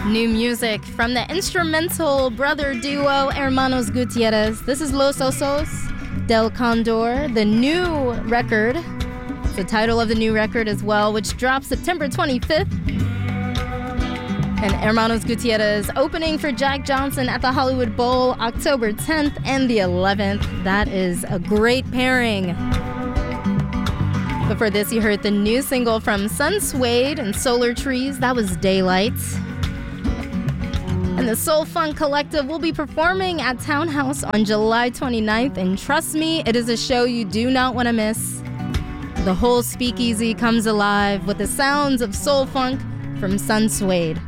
New music from the instrumental brother duo Hermanos Gutierrez. This is Los Osos del Condor, the new record. It's the title of the new record as well, which drops September 25th. And Hermanos Gutierrez opening for Jack Johnson at the Hollywood Bowl October 10th and the 11th. That is a great pairing. Before this, you heard the new single from Sun Suede and Solar Trees. That was Daylight. And the Soul Funk Collective will be performing at Townhouse on July 29th. And trust me, it is a show you do not want to miss. The whole speakeasy comes alive with the sounds of soul funk from Sun Suede.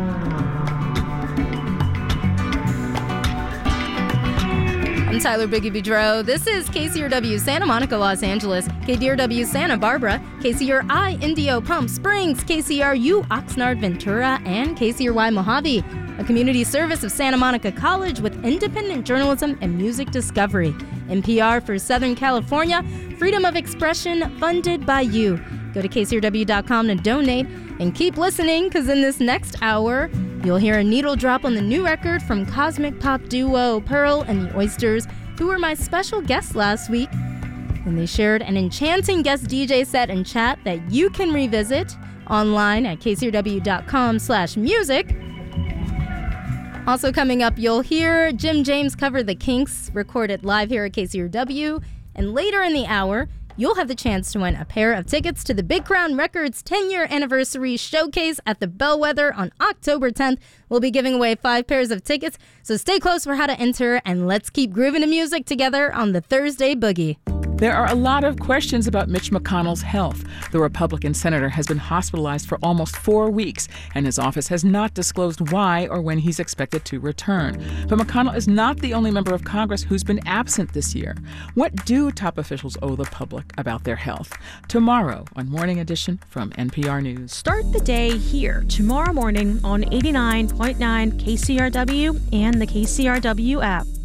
I'm Tyler Biggie Boudreau. This is KCRW Santa Monica, Los Angeles, KDRW Santa Barbara, KCRI Indio Palm Springs, KCRU Oxnard Ventura, and KCRY Mojave, a community service of Santa Monica College with independent journalism and music discovery. NPR for Southern California, freedom of expression funded by you. Go to KCRW.com to donate and keep listening, because in this next hour, you'll hear a needle drop on the new record from cosmic pop duo Pearl and the Oysters, who were my special guests last week. And they shared an enchanting guest DJ set and chat that you can revisit online at kcrw.com/music. Also coming up, you'll hear Jim James cover The Kinks, recorded live here at KCRW. And later in the hour, you'll have the chance to win a pair of tickets to the Big Crown Records 10-year anniversary showcase at the Bellwether on October 10th. We'll be giving away 5 pairs of tickets, so stay close for how to enter, and let's keep grooving to music together on the Thursday Boogie. There are a lot of questions about Mitch McConnell's health. The Republican senator has been hospitalized for almost 4 weeks, and his office has not disclosed why or when he's expected to return. But McConnell is not the only member of Congress who's been absent this year. What do top officials owe the public about their health? Tomorrow on Morning Edition from NPR News. Start the day here tomorrow morning on 89.9 KCRW and the KCRW app.